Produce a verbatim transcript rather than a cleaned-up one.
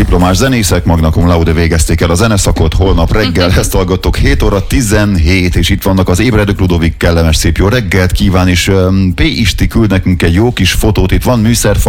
diplomás zenészek, magna cum laude végezték el a zeneszakot, holnap reggel ezt hallgattok hét óra tizenhét, és itt vannak az ébredők. Ludovik kellemes szép jó reggelt kíván, és um, P. Isti küld nekünk egy jó kis fotót, itt van műszerfa